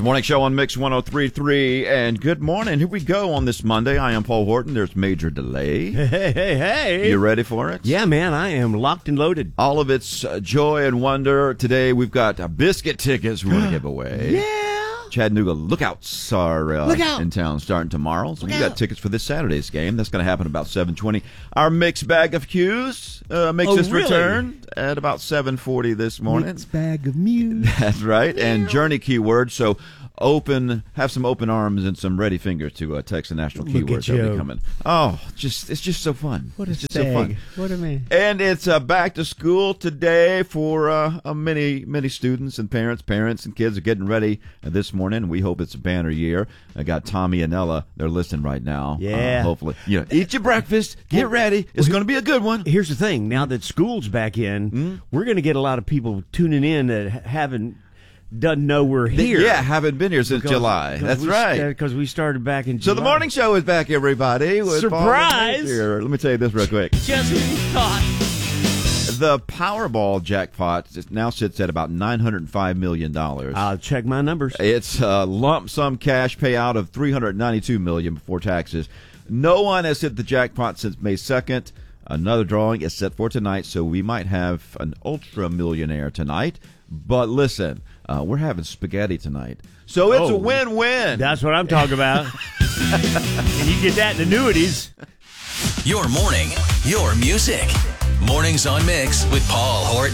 the Morning Show on Mix 103.3, and good morning. Here we go on this Monday. I am Paul Horton. There's Major Delay. Hey. You ready for it? Yeah, man, I am locked and loaded. All of its joy and wonder. Today we've got biscuit tickets we want to give away. Yeah. Chattanooga Lookouts are Lookout. in town starting tomorrow. So we've got tickets for this Saturday's game. That's going to happen about 7:20. Our mixed bag of cues makes its return at about 7:40 this morning. Mixed bag of muse. That's right. And Journey keyword. So have some open arms and some ready fingers to text the national keywords that will be coming. Oh, it's just so fun. What a it's just stag. so fun. What a man. And it's back to school today for many students and parents and kids are getting ready this morning. We hope it's a banner year. I got Tommy and Ella. They're listening right now. Yeah. Hopefully. Eat your breakfast. Get ready. It's going to be a good one. Here's the thing. Now that school's back in, we're going to get a lot of people tuning in that doesn't know we're here. Yeah, haven't been here since July. That's right. Because we started back in July. So the morning show is back, everybody. Surprise! Let me tell you this real quick. Just when you thought. The Powerball jackpot now sits at about $905 million. I'll check my numbers. It's a lump sum cash payout of $392 million before taxes. No one has hit the jackpot since May 2nd. Another drawing is set for tonight, so we might have an ultra millionaire tonight. But listen, we're having spaghetti tonight. So it's a win-win. That's what I'm talking about. And you get that in annuities. Your morning, your music. Mornings on Mix with Paul Horton.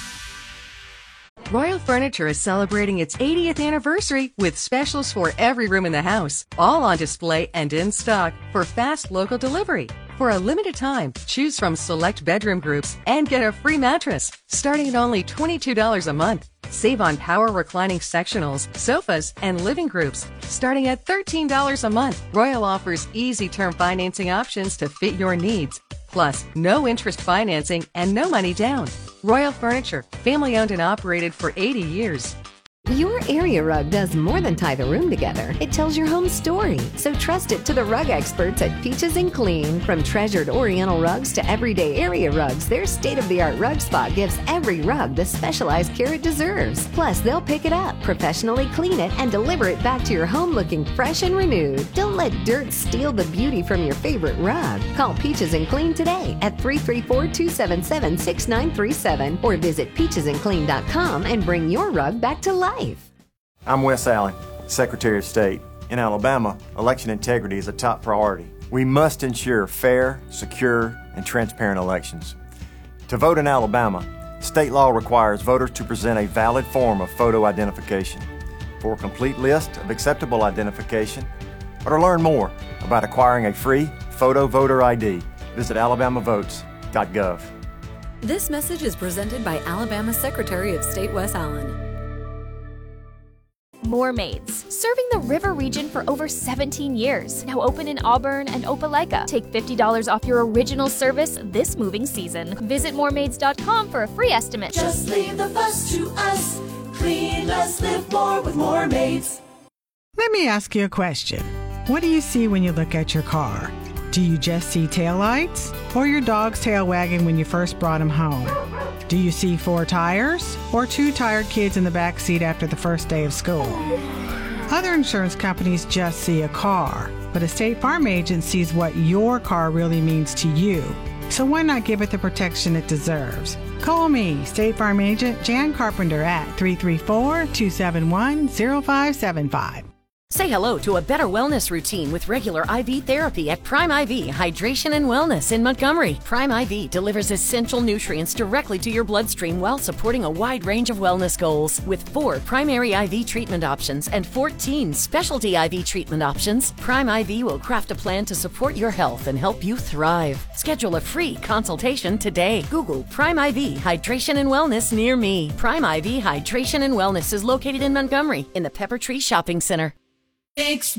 Royal Furniture is celebrating its 80th anniversary with specials for every room in the house, all on display and in stock for fast local delivery. For a limited time, choose from select bedroom groups and get a free mattress, starting at only $22 a month. Save on power reclining sectionals, sofas, and living groups, starting at $13 a month. Royal offers easy term financing options to fit your needs. Plus, no interest financing and no money down. Royal Furniture, family owned and operated for 80 years. Your area rug does more than tie the room together. It tells your home story. So trust it to the rug experts at Peaches and Clean. From treasured Oriental rugs to everyday area rugs, their state-of-the-art rug spot gives every rug the specialized care it deserves. Plus, they'll pick it up, professionally clean it, and deliver it back to your home looking fresh and renewed. Don't let dirt steal the beauty from your favorite rug. Call Peaches and Clean today at 334-277-6937 or visit peachesandclean.com and bring your rug back to life. I'm Wes Allen, Secretary of State. In Alabama, election integrity is a top priority. We must ensure fair, secure, and transparent elections. To vote in Alabama, state law requires voters to present a valid form of photo identification. For a complete list of acceptable identification, or to learn more about acquiring a free photo voter ID, visit alabamavotes.gov. This message is presented by Alabama Secretary of State Wes Allen. More Maids, serving the river region for over 17 years. Now open in Auburn and Opelika. Take $50 off your original service this moving season. Visit moremaids.com for a free estimate. Just leave the fuss to us. Clean less, live more with More Maids. Let me ask you a question. What do you see when you look at your car? Do you just see taillights or your dog's tail wagging when you first brought him home? Do you see 4 tires or 2 tired kids in the back seat after the first day of school? Other insurance companies just see a car, but a State Farm agent sees what your car really means to you. So why not give it the protection it deserves? Call me, State Farm agent Jan Carpenter at 334-271-0575. Say hello to a better wellness routine with regular IV therapy at Prime IV Hydration and Wellness in Montgomery. Prime IV delivers essential nutrients directly to your bloodstream while supporting a wide range of wellness goals. With 4 primary IV treatment options and 14 specialty IV treatment options, Prime IV will craft a plan to support your health and help you thrive. Schedule a free consultation today. Google Prime IV Hydration and Wellness near me. Prime IV Hydration and Wellness is located in Montgomery in the Pepper Tree Shopping Center. Mix